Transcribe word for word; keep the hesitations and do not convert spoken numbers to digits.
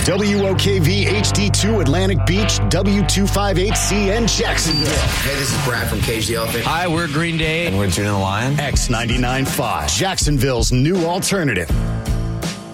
W O K V H D two Atlantic Beach, W two fifty-eight C N Jacksonville. Hey, this is Brad from Cage the Elephant. Hi, we're Green Day. And we're Tuna the Lion. X ninety-nine point five, Jacksonville's new alternative.